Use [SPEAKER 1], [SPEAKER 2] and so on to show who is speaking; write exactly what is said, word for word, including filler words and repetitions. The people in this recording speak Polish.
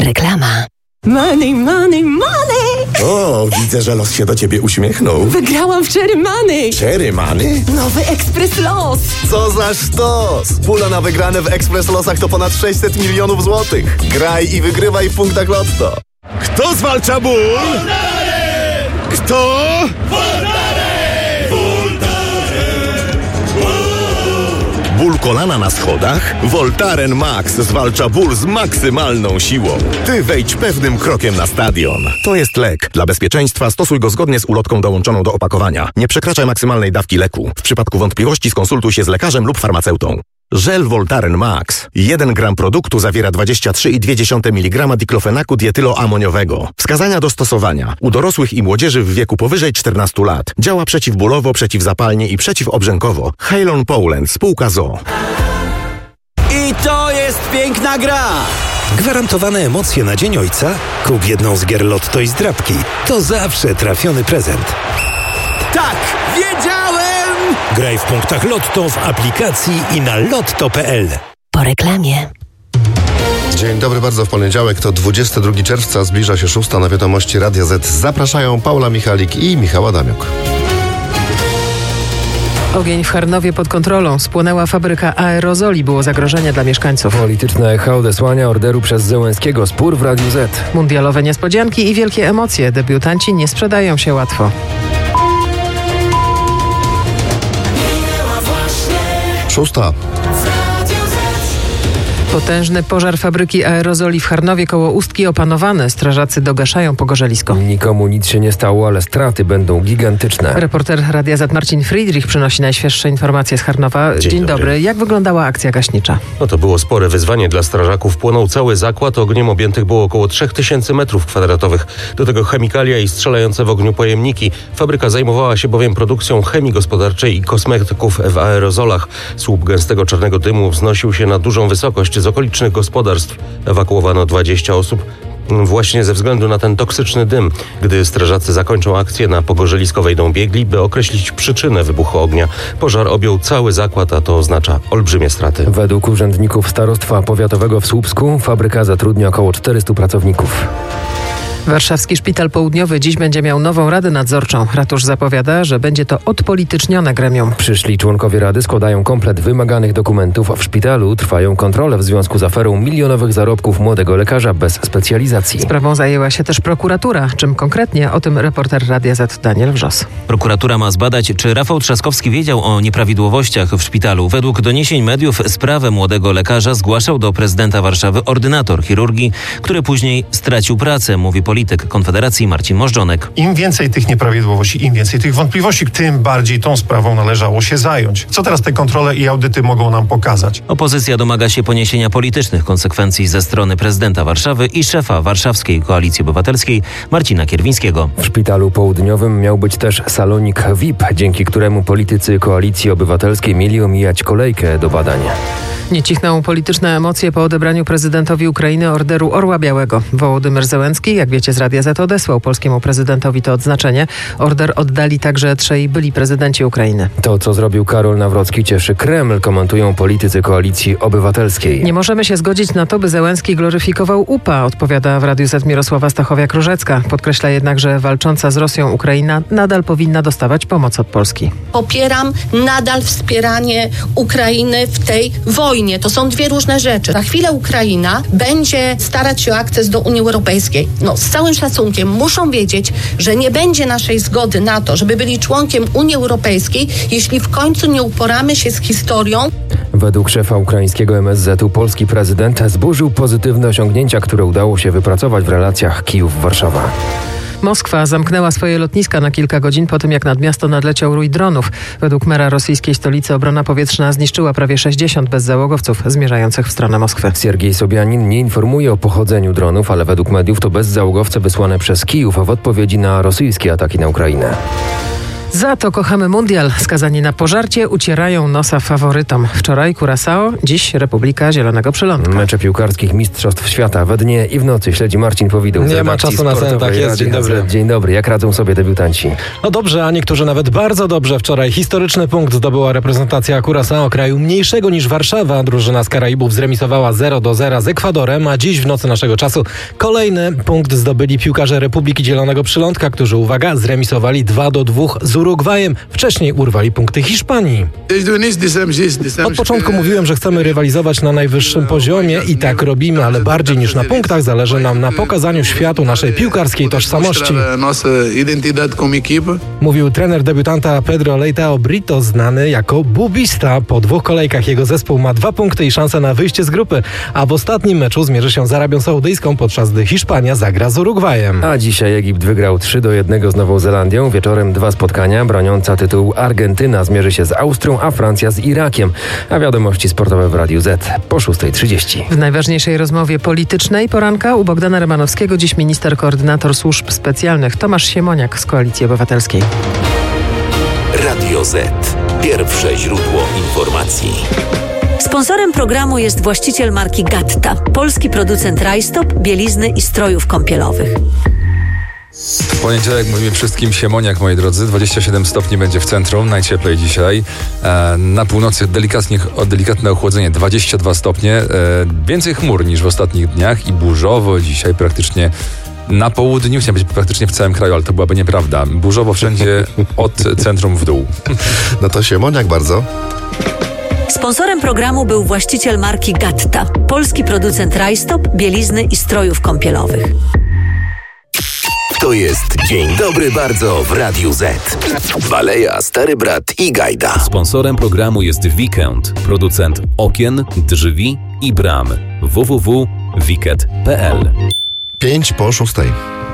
[SPEAKER 1] Reklama.
[SPEAKER 2] Money, money, money!
[SPEAKER 3] O, widzę, że los się do ciebie uśmiechnął.
[SPEAKER 2] Wygrałam w Cherry Money!
[SPEAKER 3] Cherry Money?
[SPEAKER 2] Nowy Ekspres Los!
[SPEAKER 3] Co za sztos! Pula na wygrane w Ekspres Losach to ponad sześćset milionów złotych. Graj i wygrywaj w punktach Lotto. Kto zwalcza ból? Voltaren! Kto? Voltaren! Ból kolana na schodach? Voltaren Max zwalcza ból z maksymalną siłą. Ty wejdź pewnym krokiem na stadion. To jest lek. Dla bezpieczeństwa stosuj go zgodnie z ulotką dołączoną do opakowania. Nie przekraczaj maksymalnej dawki leku. W przypadku wątpliwości skonsultuj się z lekarzem lub farmaceutą. Żel Voltaren Max. jeden gram produktu zawiera dwadzieścia trzy i dwie dziesiąte miligrama diklofenaku dietyloamoniowego. Wskazania do stosowania. U dorosłych i młodzieży w wieku powyżej czternastu lat. Działa przeciwbólowo, przeciwzapalnie i przeciwobrzękowo. Halon Poland, spółka z o o.
[SPEAKER 4] I to jest piękna gra!
[SPEAKER 5] Gwarantowane emocje na Dzień Ojca? Kup jedną z gier Lotto i zdrabki. To zawsze trafiony prezent.
[SPEAKER 4] Tak! Wiedziałem!
[SPEAKER 5] Graj w punktach Lotto w aplikacji i na lotto kropka pe el.
[SPEAKER 1] Po reklamie.
[SPEAKER 6] Dzień dobry bardzo, w poniedziałek to dwudziestego drugiego czerwca, zbliża się szósta, na wiadomości Radia Z. Zapraszają Paula Michalik i Michał Adamiuk.
[SPEAKER 7] Ogień w Charnowie pod kontrolą. Spłonęła fabryka aerozoli. Było zagrożenie dla mieszkańców.
[SPEAKER 8] Polityczne echo odesłania orderu przez Zełenskiego. Spór w Radiu Z.
[SPEAKER 7] Mundialowe niespodzianki i wielkie emocje. Debiutanci nie sprzedają się łatwo.
[SPEAKER 6] Szósta.
[SPEAKER 7] Potężny pożar fabryki aerozoli w Charnowie koło Ustki opanowany. Strażacy dogaszają pogorzelisko.
[SPEAKER 8] Nikomu nic się nie stało, ale straty będą gigantyczne.
[SPEAKER 7] Reporter Radia Z Marcin Friedrich przynosi najświeższe informacje z Charnowa.
[SPEAKER 9] Dzień,
[SPEAKER 7] Dzień dobry.
[SPEAKER 9] dobry.
[SPEAKER 7] Jak wyglądała akcja gaśnicza?
[SPEAKER 9] No to było spore wyzwanie dla strażaków. Płonął cały zakład. Ogniem objętych było około trzech tysięcy metrów kwadratowych. Do tego chemikalia i strzelające w ogniu pojemniki. Fabryka zajmowała się bowiem produkcją chemii gospodarczej i kosmetyków w aerozolach. Słup gęstego czarnego dymu wznosił się na dużą wysokość. Z okolicznych gospodarstw ewakuowano dwadzieścia osób właśnie ze względu na ten toksyczny dym. Gdy strażacy zakończą akcję, na pogorzelisko wejdą biegli, by określić przyczynę wybuchu ognia. Pożar objął cały zakład, a to oznacza olbrzymie straty.
[SPEAKER 8] Według urzędników starostwa powiatowego w Słupsku fabryka zatrudnia około czterystu pracowników.
[SPEAKER 7] Warszawski Szpital Południowy dziś będzie miał nową radę nadzorczą. Ratusz zapowiada, że będzie to odpolitycznione gremium.
[SPEAKER 8] Przyszli członkowie rady składają komplet wymaganych dokumentów. W szpitalu trwają kontrole w związku z aferą milionowych zarobków młodego lekarza bez specjalizacji.
[SPEAKER 7] Sprawą zajęła się też prokuratura. Czym konkretnie? O tym reporter Radia Z Daniel Wrzos.
[SPEAKER 10] Prokuratura ma zbadać, czy Rafał Trzaskowski wiedział o nieprawidłowościach w szpitalu. Według doniesień mediów sprawę młodego lekarza zgłaszał do prezydenta Warszawy ordynator chirurgii, który później stracił pracę, mówi polityk Konfederacji Marcin Możdżonek.
[SPEAKER 11] Im więcej tych nieprawidłowości, im więcej tych wątpliwości, tym bardziej tą sprawą należało się zająć. Co teraz te kontrole i audyty mogą nam pokazać?
[SPEAKER 10] Opozycja domaga się poniesienia politycznych konsekwencji ze strony prezydenta Warszawy i szefa Warszawskiej Koalicji Obywatelskiej Marcina Kierwińskiego.
[SPEAKER 8] W Szpitalu Południowym miał być też salonik V I P, dzięki któremu politycy Koalicji Obywatelskiej mieli omijać kolejkę do badań.
[SPEAKER 7] Nie cichną polityczne emocje po odebraniu prezydentowi Ukrainy orderu Orła Białego. Wołodymyr Zełenski, jak wiecie z Radia Z, odesłał polskiemu prezydentowi to odznaczenie. Order oddali także trzej byli prezydenci Ukrainy.
[SPEAKER 8] To, co zrobił Karol Nawrocki, cieszy Kreml, komentują politycy Koalicji Obywatelskiej.
[SPEAKER 7] Nie możemy się zgodzić na to, by Zełenski gloryfikował U P A, odpowiada w Radiu Z Mirosława Stachowiak-Różecka. Podkreśla jednak, że walcząca z Rosją Ukraina nadal powinna dostawać pomoc od Polski.
[SPEAKER 12] Popieram nadal wspieranie Ukrainy w tej wojnie. To są dwie różne rzeczy. Za chwilę Ukraina będzie starać się o akces do Unii Europejskiej. No, z całym szacunkiem muszą wiedzieć, że nie będzie naszej zgody na to, żeby byli członkiem Unii Europejskiej, jeśli w końcu nie uporamy się z historią.
[SPEAKER 8] Według szefa ukraińskiego M S Z u polski prezydent zburzył pozytywne osiągnięcia, które udało się wypracować w relacjach Kijów-Warszawa.
[SPEAKER 7] Moskwa zamknęła swoje lotniska na kilka godzin po tym, jak nad miasto nadleciał rój dronów. Według mera rosyjskiej stolicy obrona powietrzna zniszczyła prawie sześćdziesiąt bezzałogowców zmierzających w stronę Moskwy.
[SPEAKER 8] Siergiej Sobianin nie informuje o pochodzeniu dronów, ale według mediów to bezzałogowce wysłane przez Kijów w odpowiedzi na rosyjskie ataki na Ukrainę.
[SPEAKER 7] Za to kochamy mundial. Skazani na pożarcie ucierają nosa faworytom. Wczoraj Curaçao, dziś Republika Zielonego Przylądka.
[SPEAKER 8] Mecze piłkarskich Mistrzostw Świata we dnie i w nocy śledzi Marcin Powidł.
[SPEAKER 1] Nie ma czasu na sen, tak jest. Dzień dobry.
[SPEAKER 8] Dzień dobry. Jak radzą sobie debiutanci?
[SPEAKER 1] No dobrze, a niektórzy nawet bardzo dobrze. Wczoraj historyczny punkt zdobyła reprezentacja Curaçao, kraju mniejszego niż Warszawa. Drużyna z Karaibów zremisowała zero do zera z Ekwadorem, a dziś w nocy naszego czasu kolejny punkt zdobyli piłkarze Republiki Zielonego Przylądka, którzy, uwaga, zremisowali dwa do dwóch z Urugwajem. Wcześniej urwali punkty Hiszpanii. Od początku mówiłem, że chcemy rywalizować na najwyższym poziomie i tak robimy, ale bardziej niż na punktach zależy nam na pokazaniu światu naszej piłkarskiej tożsamości. Mówił trener debiutanta Pedro Leitao Brito, znany jako Bubista. Po dwóch kolejkach jego zespół ma dwa punkty i szansę na wyjście z grupy, a w ostatnim meczu zmierzy się z Arabią Saudyjską, podczas gdy Hiszpania zagra z Urugwajem.
[SPEAKER 8] A dzisiaj Egipt wygrał trzy do jednego z Nową Zelandią. Wieczorem dwa spotkania. Broniąca tytułu Argentyna zmierzy się z Austrią, a Francja z Irakiem. A wiadomości sportowe w Radiu Z po szósta trzydzieści.
[SPEAKER 7] W najważniejszej rozmowie politycznej poranka u Bogdana Rymanowskiego dziś minister koordynator służb specjalnych Tomasz Siemoniak z Koalicji Obywatelskiej.
[SPEAKER 13] Radio Z. Pierwsze źródło informacji.
[SPEAKER 14] Sponsorem programu jest właściciel marki Gatta, polski producent rajstop, bielizny i strojów kąpielowych.
[SPEAKER 15] W poniedziałek mówimy wszystkim Siemoniak, moi drodzy. dwadzieścia siedem stopni będzie w centrum, najcieplej dzisiaj. E, na północy delikatnie, delikatne ochłodzenie, dwadzieścia dwa stopnie. E, więcej chmur niż w ostatnich dniach i burzowo dzisiaj praktycznie na południu, nie będzie praktycznie w całym kraju, ale to byłaby nieprawda. Burzowo wszędzie od centrum w dół.
[SPEAKER 6] No to Siemoniak bardzo.
[SPEAKER 14] Sponsorem programu był właściciel marki Gatta, polski producent rajstop, bielizny i strojów kąpielowych.
[SPEAKER 13] To jest Dzień Dobry Bardzo w Radiu Z. Baleja, Stary Brat i Gajda.
[SPEAKER 16] Sponsorem programu jest Weekend, producent okien, drzwi i bram. w w w kropka wiket kropka p l.
[SPEAKER 6] Pięć po szóstej.